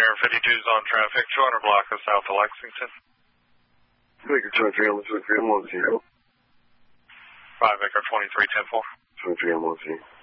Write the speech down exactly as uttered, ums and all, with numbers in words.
Air fifty-two is on traffic, two hundred block of south of Lexington. Baker twenty-three, I'm twenty-three, I'm on scene. five Echo twenty-three, ten four. twenty-three, I'm on scene.